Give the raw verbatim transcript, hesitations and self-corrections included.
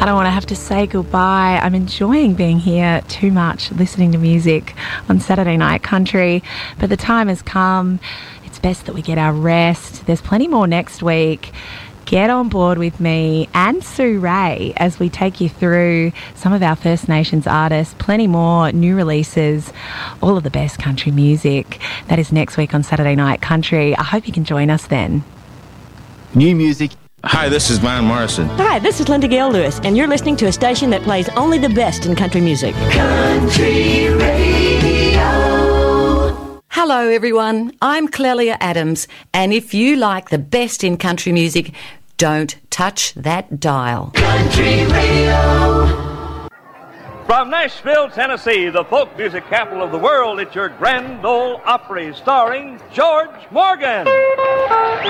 I don't want to have to say goodbye. I'm enjoying being here too much, listening to music on Saturday Night Country, but the time has come. It's best that we get our rest. There's plenty more next week. Get on board with me and Sue Ray as we take you through some of our First Nations artists, plenty more new releases, all of the best country music. That is next week on Saturday Night Country. I hope you can join us then. New music. Hi, this is Van Morrison. Hi, this is Linda Gail Lewis, and you're listening to a station that plays only the best in country music. Country Radio. Hello, everyone. I'm Clelia Adams, and if you like the best in country music, don't touch that dial. Country Radio. From Nashville, Tennessee, the folk music capital of the world, it's your Grand Ole Opry starring George Morgan.